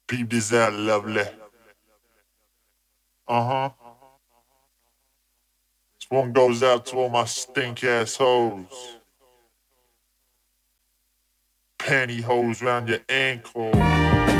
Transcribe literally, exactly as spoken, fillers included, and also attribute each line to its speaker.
Speaker 1: Peep this out, lovely. Uh huh. This one goes out to all my stink ass hoes. Pantyhose round your ankle.